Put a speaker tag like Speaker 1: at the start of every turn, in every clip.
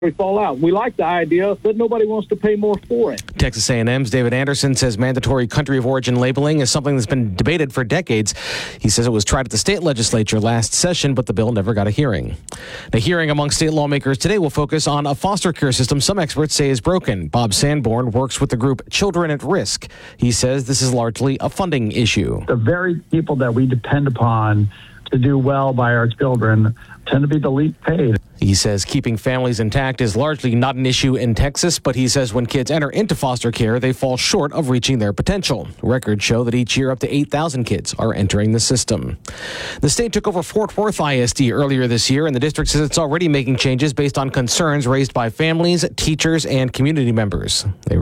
Speaker 1: we fall out. We like the idea, but nobody wants to pay more for it.
Speaker 2: Texas A&M's David Anderson says mandatory country of origin labeling is something that's been debated for decades. He says it was tried at the state legislature last session, but the bill never got a hearing. The hearing among state lawmakers today will focus on a foster care system some experts say is broken. Bob Sanborn works with the group Children at Risk. He says this is largely a funding issue.
Speaker 3: The very people that we depend upon to do well by our children tend to be the least paid.
Speaker 2: He says keeping families intact is largely not an issue in Texas, but he says when kids enter into foster care, they fall short of reaching their potential. Records show that each year up to 8,000 kids are entering the system. The state took over Fort Worth ISD earlier this year, and the district says it's already making changes based on concerns raised by families, teachers, and community members. They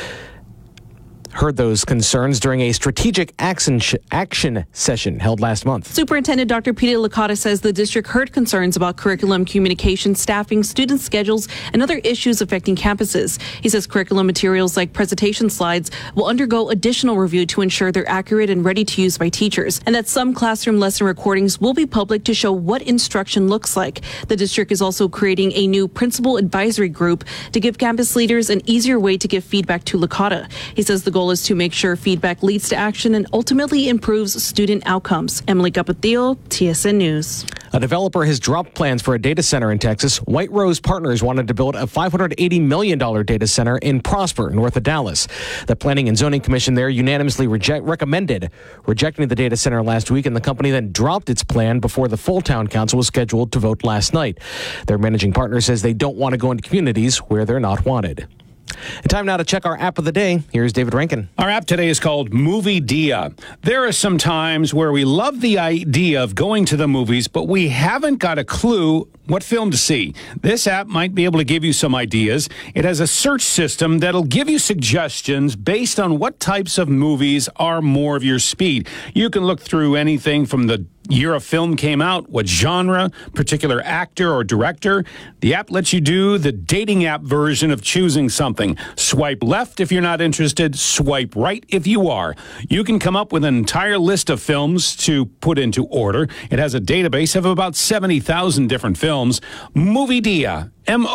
Speaker 2: heard those concerns during a strategic action session held last month.
Speaker 4: Superintendent Dr. Peter Licata says the district heard concerns about curriculum, communication, staffing, student schedules, and other issues affecting campuses. He says curriculum materials like presentation slides will undergo additional review to ensure they're accurate and ready to use by teachers, and that some classroom lesson recordings will be public to show what instruction looks like. The district is also creating a new principal advisory group to give campus leaders an easier way to give feedback to Licata. He says the goal is to make sure feedback leads to action and ultimately improves student outcomes. Emily Capatillo, TSN News.
Speaker 2: A developer has dropped plans for a data center in Texas. White Rose Partners wanted to build a $580 million data center in Prosper, north of Dallas. The Planning and Zoning Commission there unanimously recommended rejecting the data center last week, and the company then dropped its plan before the full town council was scheduled to vote last night. Their managing partner says they don't want to go into communities where they're not wanted. And time now to check our app of the day. Here's David Rankin.
Speaker 5: Our app today is called Movie Dia. There are some times where we love the idea of going to the movies, but we haven't got a clue what film to see. This app might be able to give you some ideas. It has a search system that'll give you suggestions based on what types of movies are more of your speed. You can look through anything from the year a film came out, what genre, particular actor or director. The app lets you do the dating app version of choosing something. Swipe left if you're not interested, swipe right if you are. You can come up with an entire list of films to put into order. It has a database of about 70,000 different films. Movie Dia,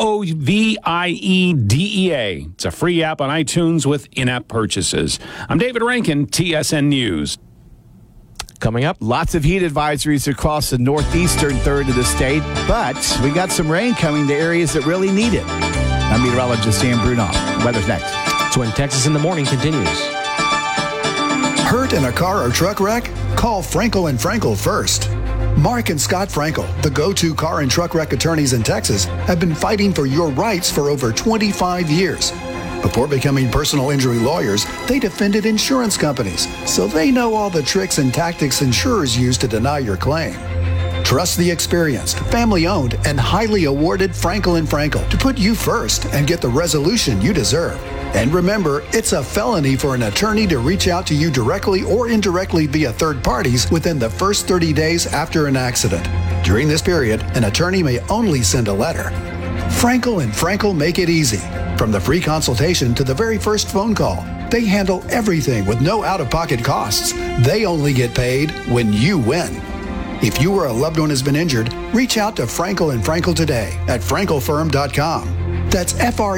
Speaker 5: Moviedea. It's a free app on iTunes with in-app purchases. I'm David Rankin, TSN News.
Speaker 2: Coming up,
Speaker 6: lots of heat advisories across the northeastern third of the state, but we got some rain coming to areas that really need it. I'm meteorologist Sam Brunoff. Weather's next.
Speaker 2: Twin Texas in the Morning continues.
Speaker 7: Hurt in a car or truck wreck? Call Frankel & Frankel first. Mark and Scott Frankel, the go-to car and truck wreck attorneys in Texas, have been fighting for your rights for over 25 years. Before becoming personal injury lawyers, they defended insurance companies, so they know all the tricks and tactics insurers use to deny your claim. Trust the experienced, family-owned, and highly awarded Frankel & Frankel to put you first and get the resolution you deserve. And remember, it's a felony for an attorney to reach out to you directly or indirectly via third parties within the first 30 days after an accident. During this period, an attorney may only send a letter. Frankel & Frankel make it easy. From the free consultation to the very first phone call, they handle everything with no out-of-pocket costs. They only get paid when you win. If you or a loved one has been injured, reach out to Frankel & Frankel today at frankelfirm.com. That's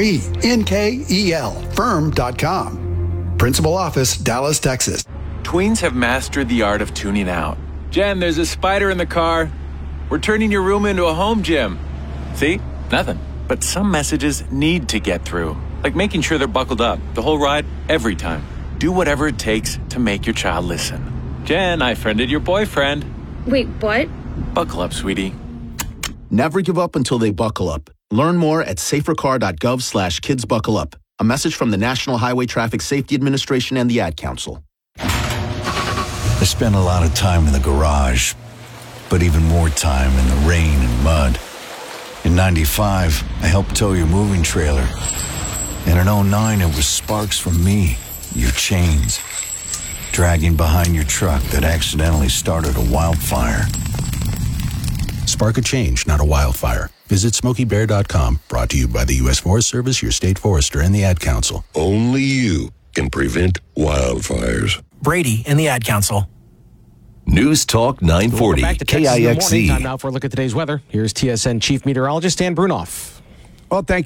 Speaker 7: FRENKEL firm.com. Principal office, Dallas, Texas.
Speaker 8: Tweens have mastered the art of tuning out. Jen, there's a spider in the car. We're turning your room into a home gym. See? Nothing. But some messages need to get through, like making sure they're buckled up the whole ride, every time. Do whatever it takes to make your child listen. Jen, I friended your boyfriend.
Speaker 9: Wait, what?
Speaker 8: Buckle up, sweetie.
Speaker 10: Never give up until they buckle up. Learn more at safercar.gov/kidsbuckleup. A message from the National Highway Traffic Safety Administration and the Ad Council.
Speaker 11: I spent a lot of time in the garage, but even more time in the rain and mud. In 95, I helped tow your moving trailer. And in 09, it was sparks from me, your chains, dragging behind your truck that accidentally started a wildfire.
Speaker 12: Spark a change, not a wildfire. Visit SmokeyBear.com. Brought to you by the U.S. Forest Service, your state forester, and the Ad Council.
Speaker 13: Only you can prevent wildfires.
Speaker 14: Brady and the Ad Council.
Speaker 13: News Talk 940, KIXZ.
Speaker 2: Time now for a look at today's weather. Here's TSN Chief Meteorologist Dan Brunoff.
Speaker 6: Well, thank you.